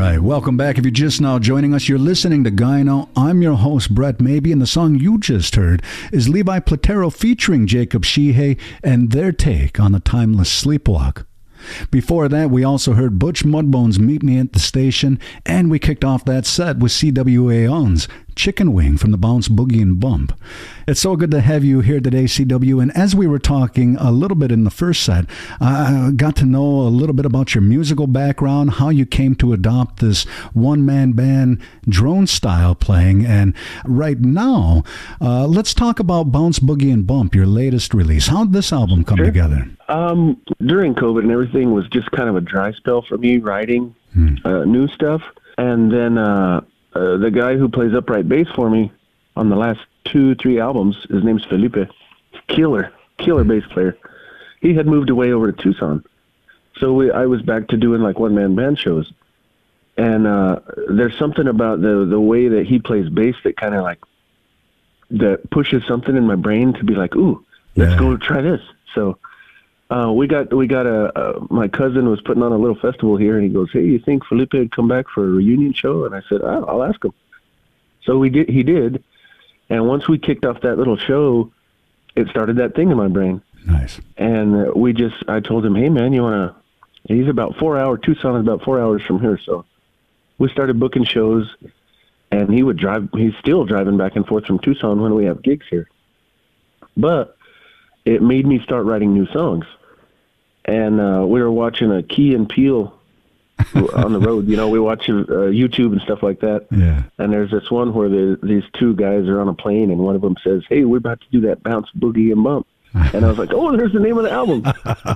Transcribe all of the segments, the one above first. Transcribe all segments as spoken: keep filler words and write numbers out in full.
right, welcome back. If you're just now joining us, you're listening to Gyno. I'm your host, Brett Maybe, and the song you just heard is Levi Platero featuring Jacob Shihei and their take on the timeless Sleepwalk. Before that, we also heard Butch Mudbones' Meet Me at the Station, and we kicked off that set with C W A On's Chicken Wing from the Bounce Boogie and Bump. It's so good to have you here today, C W, and as we were talking a little bit in the first set, I got to know a little bit about your musical background, how you came to adopt this one-man band drone style playing, and right now, uh, let's talk about Bounce Boogie and Bump, your latest release. How did this album come sure. together? Um, during COVID and everything was just kind of a dry spell for me writing hmm. uh, new stuff, and then uh, uh, the guy who plays upright bass for me on the last two, three albums, his name's Felipe. Killer, killer bass player. He had moved away over to Tucson. So we, I was back to doing like one-man band shows. And uh, there's something about the the way that he plays bass that kind of like, that pushes something in my brain to be like, ooh, let's yeah. go try this. So uh, we got, we got a, uh, my cousin was putting on a little festival here, and he goes, hey, you think Felipe would come back for a reunion show? And I said, oh, I'll ask him. So we did, he did. And once we kicked off that little show, it started that thing in my brain. Nice. And uh, we just, I told him, hey, man, you want to, he's about four hours, Tucson is about four hours from here. So we started booking shows, and he would drive, he's still driving back and forth from Tucson when we have gigs here. But it made me start writing new songs. And uh, we were watching a Key and Peele on the road. You know, we watch uh, YouTube and stuff like that. Yeah. And there's this one where the, these two guys are on a plane, and one of them says, hey, we're about to do that Bounce Boogie and Bump. And I was like, oh, there's the name of the album.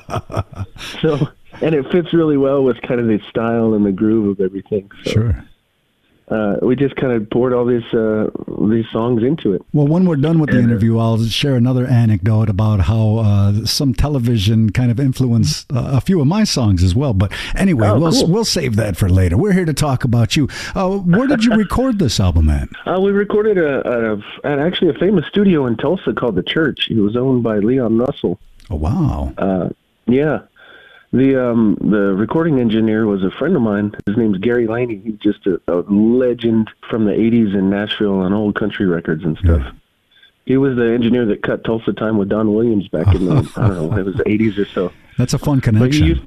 So, and it fits really well with kind of the style and the groove of everything. So. Sure. Uh, we just kind of poured all these uh, these songs into it. Well, when we're done with the interview, I'll share another anecdote about how uh, some television kind of influenced uh, a few of my songs as well. But anyway, oh, we'll cool. we'll save that for later. We're here to talk about you. Uh, where did you record this album at? Uh, we recorded a, at, a, at actually a famous studio in Tulsa called The Church. It was owned by Leon Russell. Oh, wow. Uh, yeah. The um the recording engineer was a friend of mine. His name's Gary Laney. He's just a, a legend from the eighties in Nashville on old country records and stuff. Yeah. He was the engineer that cut Tulsa Time with Don Williams back in the, I don't know, it was the eighties or so. That's a fun connection. Used,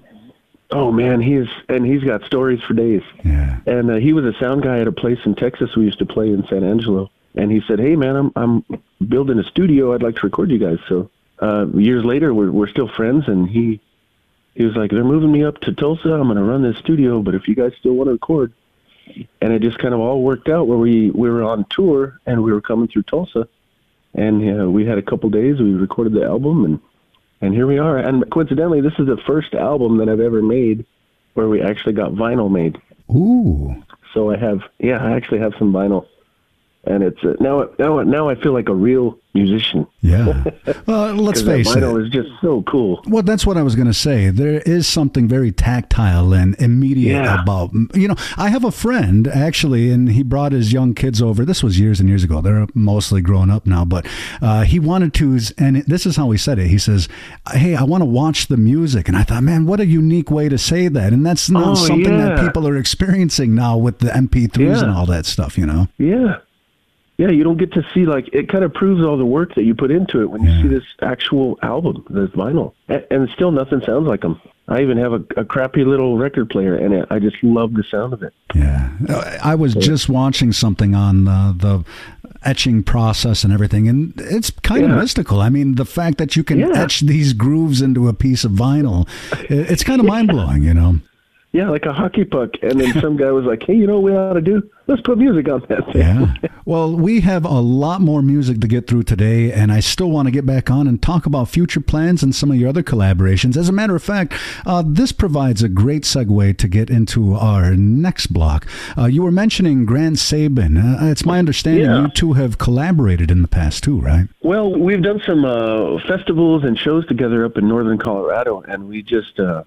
oh man, he is, and he's got stories for days. Yeah. And uh, he was a sound guy at a place in Texas we used to play in San Angelo. And he said, hey man, I'm I'm building a studio. I'd like to record you guys. So uh, years later, we're we're still friends, and he. He was like, they're moving me up to Tulsa. I'm going to run this studio, but if you guys still want to record. And it just kind of all worked out where we, we were on tour, and we were coming through Tulsa. And uh, we had a couple days. We recorded the album, and, and here we are. And coincidentally, this is the first album that I've ever made where we actually got vinyl made. Ooh. So I have, yeah, I actually have some vinyl. And it's uh, now, now, now I feel like a real musician. Yeah. Well, let's face that vinyl it. is just so cool. Well, that's what I was going to say. There is something very tactile and immediate yeah. about, you know, I have a friend actually, and he brought his young kids over. This was years and years ago. They're mostly grown up now, but uh, he wanted to, and this is how he said it. He says, hey, I want to watch the music. And I thought, man, what a unique way to say that. And that's not oh, something yeah. that people are experiencing now with the M P threes yeah. and all that stuff, you know? Yeah. Yeah, you don't get to see, like, it kind of proves all the work that you put into it when you yeah. see this actual album, this vinyl. And, and still nothing sounds like them. I even have a, a crappy little record player, and it, I just love the sound of it. Yeah. I was so, just watching something on uh, the etching process and everything, and it's kind yeah. of mystical. I mean, the fact that you can yeah. etch these grooves into a piece of vinyl, it's kind of yeah. mind-blowing, you know? Yeah, like a hockey puck. And then some guy was like, hey, you know what we ought to do? Let's put music on that thing. Yeah. Well, we have a lot more music to get through today, and I still want to get back on and talk about future plans and some of your other collaborations. As a matter of fact, uh, this provides a great segue to get into our next block. Uh, you were mentioning Grant Sabin. Uh, it's my understanding yeah. you two have collaborated in the past too, right? Well, we've done some uh, festivals and shows together up in northern Colorado, and we just... Uh,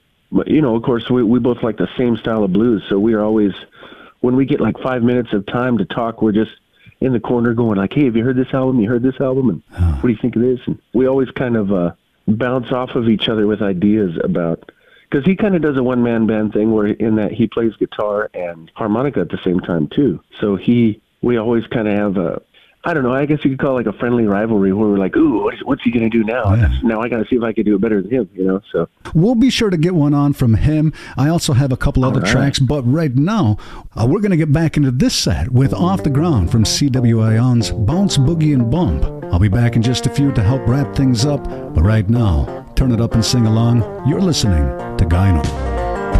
you know, of course, we, we both like the same style of blues, so we are always, when we get like five minutes of time to talk, we're just in the corner going like, hey, have you heard this album? You heard this album? And oh. what do you think of this? And we always kind of uh, bounce off of each other with ideas about, because he kind of does a one-man band thing where in that he plays guitar and harmonica at the same time too. So he, we always kind of have a, I don't know, I guess you could call it like a friendly rivalry where we're like, ooh, what is, what's he going to do now? Yeah. Now I got to see if I can do it better than him, you know? So we'll be sure to get one on from him. I also have a couple other All right. tracks, but right now, uh, we're going to get back into this set with Off the Ground from C W I On's Bounce, Boogie, and Bump. I'll be back in just a few to help wrap things up, but right now, turn it up and sing along. You're listening to Gyno.